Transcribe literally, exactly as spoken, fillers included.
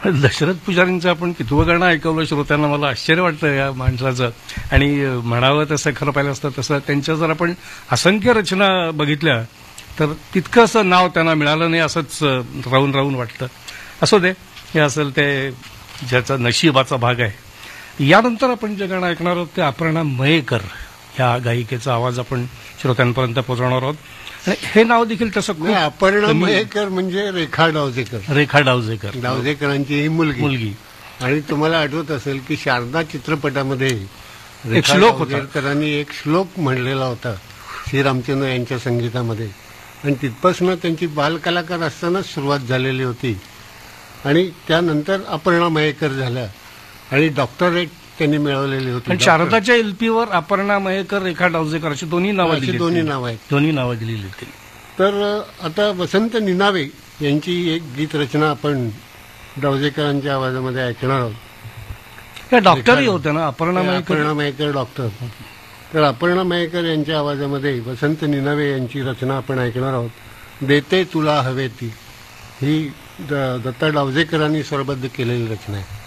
दशरथ पुजारींचं आपण कितवं गाणं ऐकवलं श्रोत्यांना, मला आश्चर्य वाटतं या माणसाचं. आणि म्हणावं तसं खरं पाहिलं असतं तसं त्यांच्या जर आपण असंख्य रचना बघितल्या तर तितकं असं नाव त्यांना मिळालं नाही असंच राहून राहून वाटतं. असो दे, हे असेल ते ज्याचा नशिबाचा भाग आहे. यानंतर आपण जे गाणं ऐकणार आहोत ते अपर्णा मयेकर या गायिकेचा आवाज आपण श्रोत्यांपर्यंत पोहोचवणार आहोत. आणि हे नाव देखील तसं खूप अपर्णा मयेकर म्हणजे रेखा डावजेकर. रेखा डावजेकर डावजेकरांची ही मुलगी मुलगी आणि तुम्हाला आठवत असेल की शारदा चित्रपटामध्ये एक श्लोक होता, डावजेकरांनी एक श्लोक म्हणलेला होता श्रीरामचंद्र यांच्या संगीतामध्ये. आणि तिथपासून त्यांची बालकलाकार असतानाच सुरुवात झालेली होती. आणि त्यानंतर अपर्णा मयेकर झाल्या आणि डॉक्टरेट त्यांनी मिळवलेली होती. पण शारदाच्या एलपीवर अपर्णा मयेकर, रेखा डावजेकर अशी दोन्ही नावं दिली, दोन्ही नावं आहेत, दोन्ही नावं दिलेली होती. तर आता वसंत निनावे यांची एक गीत रचना आपण डावजेकरांच्या आवाजामध्ये ऐकणार आहोत. त्या डॉक्टरही होत्या ना अपर्णा मयेकर. अपर्णा मयेकर डॉक्टर. तर अपर्णा मयेकर यांच्या आवाजामध्ये वसंत निनावे यांची रचना आपण ऐकणार आहोत. देते तुला हवे ती, ही दत्ता डावजेकरांनी स्वरबद्ध केलेली रचना आहे.